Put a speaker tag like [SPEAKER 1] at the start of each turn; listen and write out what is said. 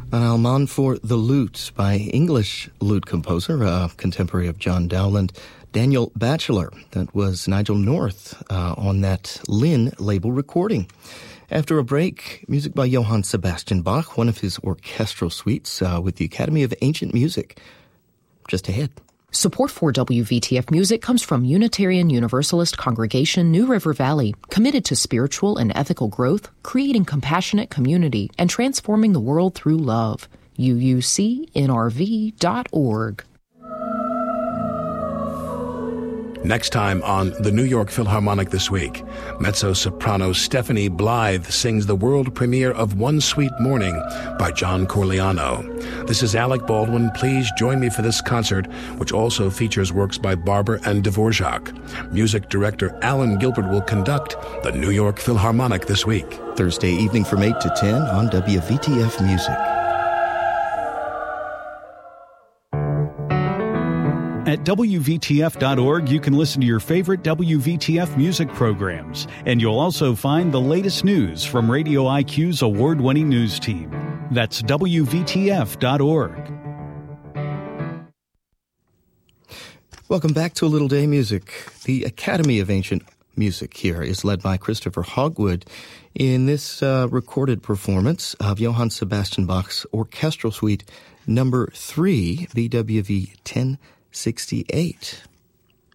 [SPEAKER 1] An Allemande for the Lute by English lute composer, a contemporary of John Dowland, Daniel Batchelor. That was Nigel North on that Lynn label recording. After a break, music by Johann Sebastian Bach, one of his orchestral suites with the Academy of Ancient Music. Just ahead.
[SPEAKER 2] Support for WVTF Music comes from Unitarian Universalist Congregation New River Valley, committed to spiritual and ethical growth, creating compassionate community, and transforming the world through love. UUCNRV.org.
[SPEAKER 3] Next time on the New York Philharmonic This Week, mezzo-soprano Stephanie Blythe sings the world premiere of One Sweet Morning by John Corigliano. This is Alec Baldwin. Please join me for this concert, which also features works by Barber and Dvorak. Music director Alan Gilbert will conduct the New York Philharmonic This Week.
[SPEAKER 1] Thursday evening from 8 to 10 on WVTF Music.
[SPEAKER 4] At WVTF.org, you can listen to your favorite WVTF music programs, and you'll also find the latest news from Radio IQ's award-winning news team. That's WVTF.org.
[SPEAKER 1] Welcome back to A Little Day Music. The Academy of Ancient Music here is led by Christopher Hogwood in this recorded performance of Johann Sebastian Bach's Orchestral Suite Number 3, BWV 1068.